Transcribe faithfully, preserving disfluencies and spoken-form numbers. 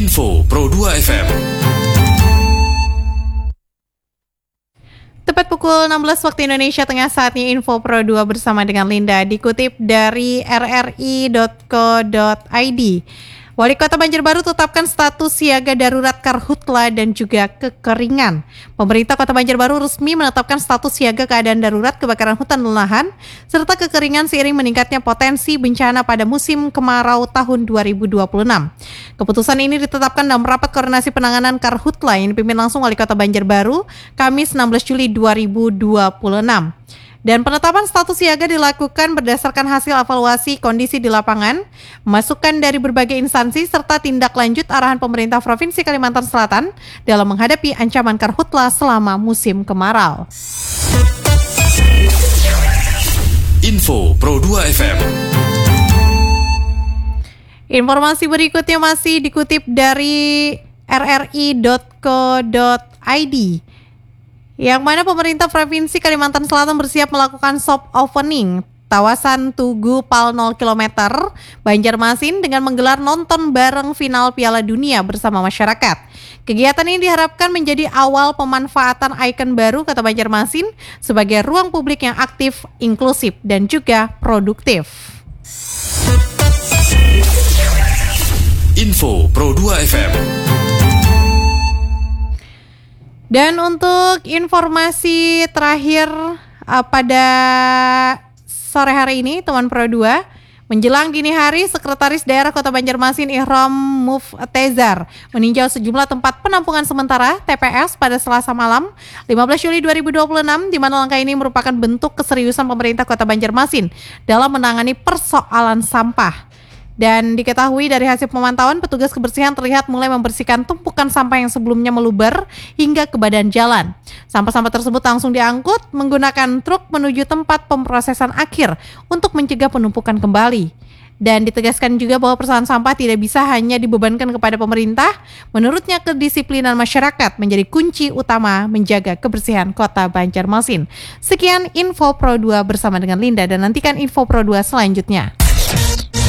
Info Pro dua F M. Tepat pukul enam belas waktu Indonesia Tengah, saatnya Info Pro dua bersama dengan Linda, dikutip dari r r i dot co dot i d. Wali Kota Banjarbaru tetapkan status siaga darurat karhutla dan juga kekeringan. Pemerintah Kota Banjarbaru resmi menetapkan status siaga keadaan darurat kebakaran hutan dan lahan serta kekeringan seiring meningkatnya potensi bencana pada musim kemarau tahun dua ribu dua puluh enam. Keputusan ini ditetapkan dalam rapat koordinasi penanganan karhutla yang dipimpin langsung Wali Kota Banjarbaru Kamis enam belas Juli dua ribu dua puluh enam. Dan penetapan status siaga dilakukan berdasarkan hasil evaluasi kondisi di lapangan, masukan dari berbagai instansi, serta tindak lanjut arahan pemerintah Provinsi Kalimantan Selatan dalam menghadapi ancaman karhutla selama musim kemarau. Info Pro dua F M. Informasi berikutnya masih dikutip dari r r i dot co dot i d. Yang mana pemerintah Provinsi Kalimantan Selatan bersiap melakukan soft opening kawasan Tugu Pal nol kilometer Banjarmasin dengan menggelar nonton bareng final Piala Dunia bersama masyarakat. Kegiatan ini diharapkan menjadi awal pemanfaatan ikon baru Kota Banjarmasin sebagai ruang publik yang aktif, inklusif, dan juga produktif. Info Pro dua F M. Dan untuk informasi terakhir uh, pada sore hari ini, teman Pro dua, menjelang dini hari, Sekretaris Daerah Kota Banjarmasin Ihram Muftezar meninjau sejumlah tempat penampungan sementara T P S pada Selasa malam lima belas Juli dua ribu dua puluh enam, di mana langkah ini merupakan bentuk keseriusan pemerintah Kota Banjarmasin dalam menangani persoalan sampah. Dan diketahui dari hasil pemantauan, petugas kebersihan terlihat mulai membersihkan tumpukan sampah yang sebelumnya meluber hingga ke badan jalan. Sampah-sampah tersebut langsung diangkut menggunakan truk menuju tempat pemrosesan akhir untuk mencegah penumpukan kembali. Dan ditegaskan juga bahwa persoalan sampah tidak bisa hanya dibebankan kepada pemerintah. Menurutnya, kedisiplinan masyarakat menjadi kunci utama menjaga kebersihan Kota Banjarmasin. Sekian Info Pro dua bersama dengan Linda, dan nantikan Info Pro dua selanjutnya.